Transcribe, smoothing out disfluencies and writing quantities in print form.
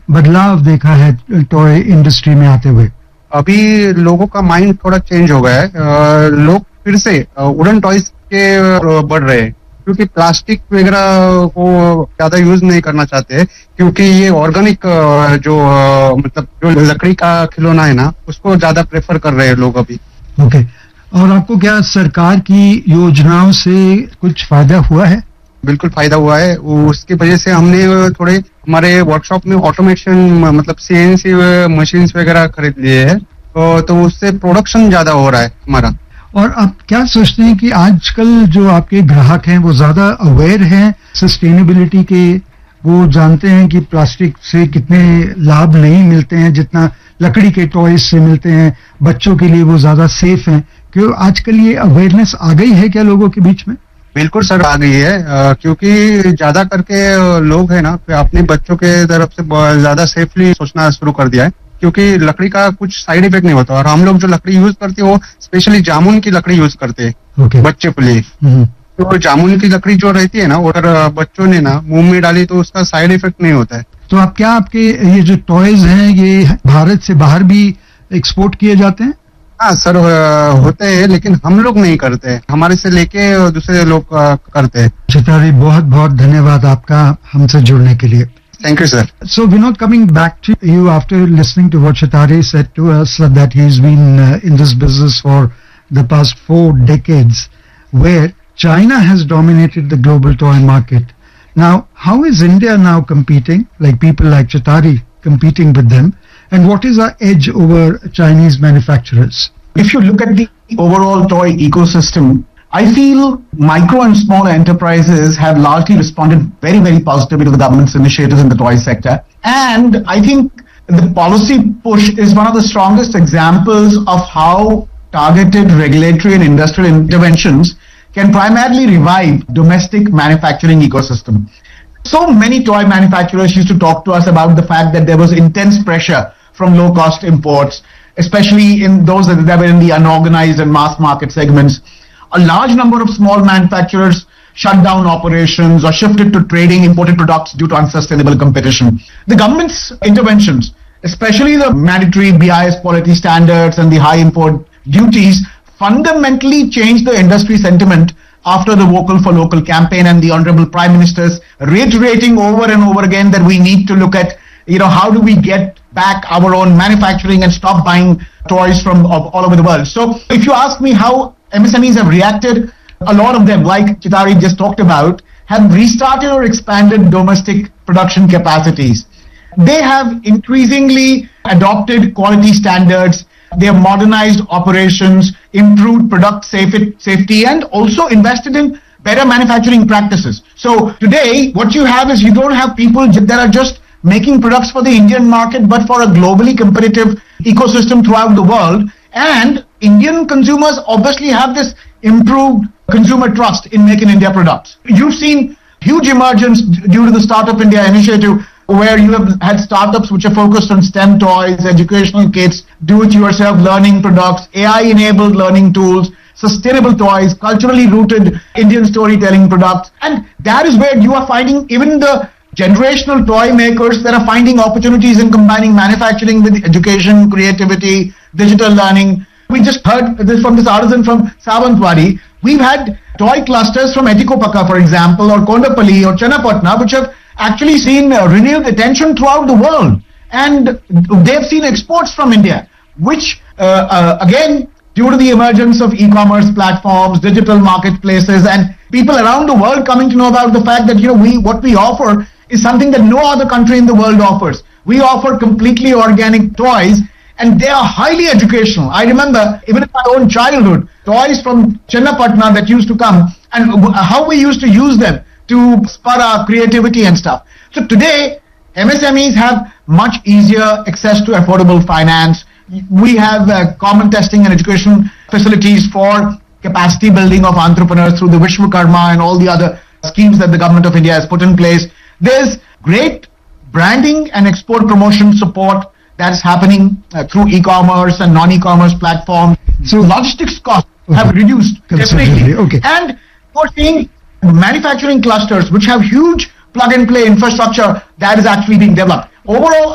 बदलाव देखा है टॉय इंडस्ट्री में आते हुए? अभी लोगों का माइंड थोड़ा चेंज हो गया है। लोग फिर से वुडन टॉयज के बढ़ रहे हैं, क्योंकि प्लास्टिक वगैरह को ज्यादा यूज नहीं करना चाहते, क्योंकि ये ऑर्गेनिक जो मतलब जो लकड़ी का खिलौना है ना, उसको ज्यादा प्रेफर कर रहे हैं लोग अभी। ओके। और आपको क्या सरकार की योजनाओं से कुछ फायदा हुआ है? बिल्कुल फायदा हुआ है। उसकी वजह से हमने थोड़े हमारे वर्कशॉप में ऑटोमेशन मतलब सीएनसी मशीन्स वगैरह खरीद लिए हैं, तो उससे प्रोडक्शन ज्यादा हो रहा है हमारा। और आप क्या सोचते हैं कि आजकल जो आपके ग्राहक हैं वो ज्यादा अवेयर हैं सस्टेनेबिलिटी के? वो जानते हैं कि प्लास्टिक से कितने लाभ नहीं मिलते हैं जितना लकड़ी के टॉयज से मिलते हैं, बच्चों के लिए वो ज्यादा सेफ हैं? क्यों आजकल ये अवेयरनेस आ गई है क्या लोगों के बीच में? बिल्कुल सर, आ गई है, क्योंकि ज्यादा करके लोग है ना अपने बच्चों के तरफ से ज्यादा सेफली सोचना शुरू कर दिया है, क्योंकि लकड़ी का कुछ साइड इफेक्ट नहीं होता। और हम लोग जो लकड़ी यूज करते हैं वो स्पेशली जामुन की लकड़ी यूज करते हैं बच्चे के लिए। तो जामुन की लकड़ी जो रहती है ना, अगर बच्चों ने ना मुंह में डाली तो उसका साइड इफेक्ट नहीं होता है। तो आप क्या आपके ये जो टॉयज हैं ये भारत से बाहर भी एक्सपोर्ट किए जाते हैं? हाँ सर, होते हैं, लेकिन हम लोग नहीं करते, हमारे से लेके दूसरे लोग करते हैं। चितारी, बहुत बहुत धन्यवाद आपका हमसे जुड़ने के लिए। Thank you, sir. So, Vinod, coming back to you after listening to what Chitari said to us, that he's been in this business for the past 4 decades, where China has dominated the global toy market. Now, how is India now competing, like people like Chitari competing with them, and what is our edge over Chinese manufacturers? If you look at the overall toy ecosystem, I feel micro and small enterprises have largely responded very, very positively to the government's initiatives in the toy sector. And I think the policy push is one of the strongest examples of how targeted regulatory and industrial interventions can primarily revive domestic manufacturing ecosystem. So many toy manufacturers used to talk to us about the fact that there was intense pressure from low-cost imports, especially in those that were in the unorganized and mass market segments. A large number of small manufacturers shut down operations or shifted to trading imported products due to unsustainable competition. The government's interventions, especially the mandatory BIS quality standards and the high import duties, fundamentally changed the industry sentiment after the Vocal for Local campaign and the Honorable Prime Minister's reiterating over and over again that we need to look at, how do we get back our own manufacturing and stop buying toys from all over the world. So if you ask me how MSMEs have reacted, a lot of them, like Chitari just talked about, have restarted or expanded domestic production capacities. They have increasingly adopted quality standards, they have modernized operations, improved product safety, and also invested in better manufacturing practices. So today, what you have is you don't have people that are just making products for the Indian market, but for a globally competitive ecosystem throughout the world. And Indian consumers obviously have this improved consumer trust in Make in India products. You've seen huge emergence due to the Startup India initiative, where you have had startups which are focused on STEM toys, educational kits, do-it-yourself learning products, AI-enabled learning tools, sustainable toys, culturally rooted Indian storytelling products. And that is where you are finding even the generational toy makers that are finding opportunities in combining manufacturing with education, creativity, digital learning. We just heard this from this artisan from Savantwadi. We've had toy clusters from Etikopaka, for example, or Kondapalli or Channapatna, which have actually seen renewed attention throughout the world. And they've seen exports from India, which again, due to the emergence of e-commerce platforms, digital marketplaces, and people around the world coming to know about the fact that, what we offer is something that no other country in the world offers. We offer completely organic toys, and they are highly educational. I remember, even in my own childhood, toys from Channapatna that used to come, and how we used to use them to spur our creativity and stuff. So today, MSMEs have much easier access to affordable finance. We have common testing and education facilities for capacity building of entrepreneurs through the Vishwakarma and all the other schemes that the government of India has put in place. There's great branding and export promotion support that is happening through e-commerce and non-e-commerce platforms. So logistics costs have reduced definitely. Okay. And we're seeing manufacturing clusters which have huge plug-and-play infrastructure that is actually being developed. Overall,